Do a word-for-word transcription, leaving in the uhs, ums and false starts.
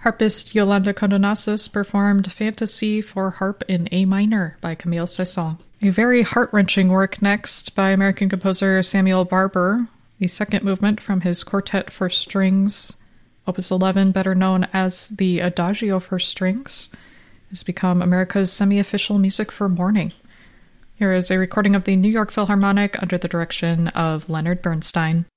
Harpist Yolanda Condonasis performed Fantasy for Harp in A minor by Camille Saint-Saëns. A very heart-wrenching work next by American composer Samuel Barber, the second movement from his Quartet for Strings, Opus eleven, better known as the Adagio for Strings, has become America's semi-official music for mourning. Here is a recording of the New York Philharmonic under the direction of Leonard Bernstein.